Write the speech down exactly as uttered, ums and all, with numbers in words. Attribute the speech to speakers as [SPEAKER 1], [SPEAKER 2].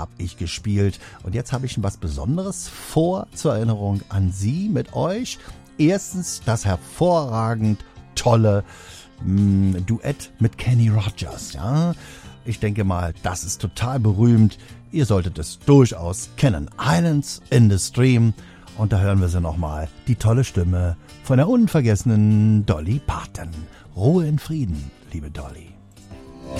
[SPEAKER 1] habe ich gespielt. Und jetzt habe ich was Besonderes vor zur Erinnerung an Sie mit euch. Erstens das hervorragend tolle mh, Duett mit Kenny Rogers. Ja, ich denke mal, das ist total berühmt. Ihr solltet es durchaus kennen. Islands in the Stream. Und da hören wir sie nochmal. Die tolle Stimme von der unvergessenen Dolly Parton. Ruhe in Frieden, liebe Dolly.